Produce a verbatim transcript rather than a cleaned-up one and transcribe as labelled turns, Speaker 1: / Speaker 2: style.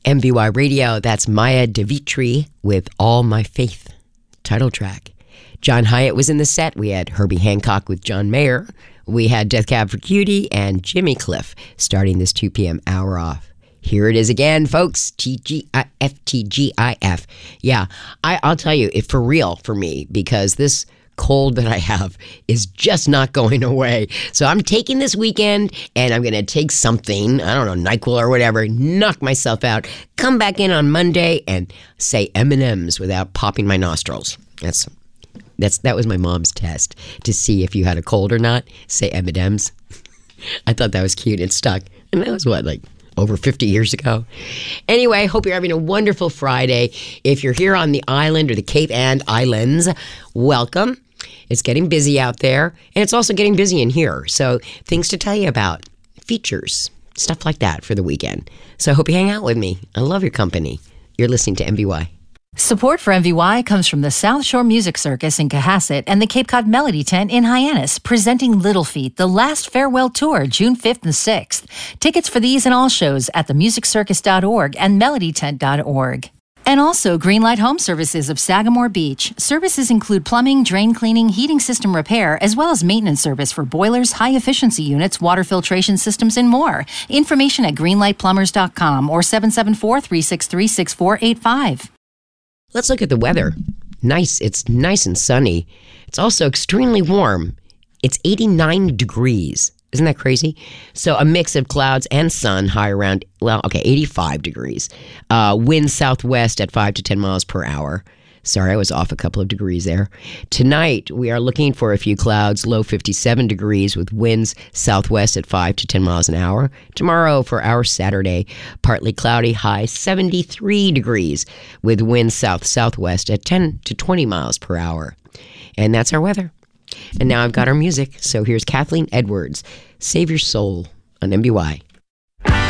Speaker 1: M V Y Radio, that's Maya DeVitri with All My Faith, title track. John Hyatt was in the set. We had Herbie Hancock with John Mayer. We had Death Cab for Cutie and Jimmy Cliff starting this two p.m. hour off. Here it is again, folks. T G I F, T G I F. Yeah, I, I'll tell you, it for real for me, because this cold that I have is just not going away. So I'm taking this weekend and I'm going to take something, I don't know, NyQuil or whatever, knock myself out, come back in on Monday and say M and M's without popping my nostrils. That's that's that was my mom's test to see if you had a cold or not. Say M and M's. I thought that was cute. It stuck. And that was what, like over fifty years ago. Anyway, hope you're having a wonderful Friday. If you're here on the island or the Cape and Islands, welcome. It's getting busy out there, and it's also getting busy in here. So things to tell you about, features, stuff like that for the weekend. So I hope you hang out with me. I love your company. You're listening to M V Y.
Speaker 2: Support for M V Y comes from the South Shore Music Circus in Cohasset and the Cape Cod Melody Tent in Hyannis, presenting Little Feat, the last farewell tour, June fifth and sixth. Tickets for these and all shows at the music circus dot org and melody tent dot org. And also Greenlight Home Services of Sagamore Beach. Services include plumbing, drain cleaning, heating system repair, as well as maintenance service for boilers, high-efficiency units, water filtration systems, and more. Information at greenlight plumbers dot com or seven seven four, three six three, six four eight five.
Speaker 1: Let's look at the weather. Nice. It's nice and sunny. It's also extremely warm. It's eighty-nine degrees. Isn't that crazy? So a mix of clouds and sun, high around, well, okay, eighty-five degrees. Uh, wind southwest at five to ten miles per hour. Sorry, I was off a couple of degrees there. Tonight, we are looking for a few clouds, low fifty-seven degrees with winds southwest at five to ten miles an hour. Tomorrow, for our Saturday, partly cloudy, high seventy-three degrees with winds south-southwest at ten to twenty miles per hour. And that's our weather. And now I've got our music. So here's Kathleen Edwards, Save Your Soul on M B Y.